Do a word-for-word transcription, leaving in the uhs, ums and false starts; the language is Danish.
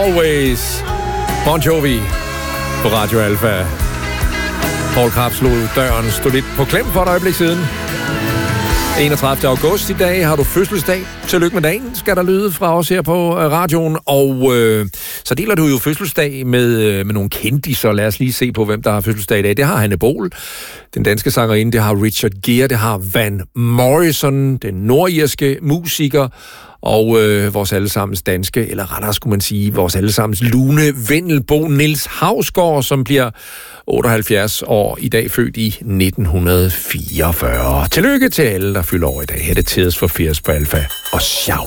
Always. Bon Jovi på Radio Alpha. Paul Krabs lod døren stå lidt på klem for et øjeblik siden. enogtredivte august i dag har du fødselsdag. Tillykke med dagen, skal der lyde fra os her på radioen. Og øh, så deler du jo fødselsdag med, med nogle kendiser. Lad os lige se på, hvem der har fødselsdag i dag. Det har Hanne Bol, den danske sangerinde. Det har Richard Gere. Det har Van Morrison, den nordirske musiker. Og øh, vores allesammens danske, eller rettere skulle man sige, vores allesammens lune Vendelbo Niels Hausgaard, som bliver otteoghalvfjerds år i dag, født i nitten fireogfyrre. Tillykke til alle, der fylder år i dag. Her er det Tears for Fears på Alpha og Shout.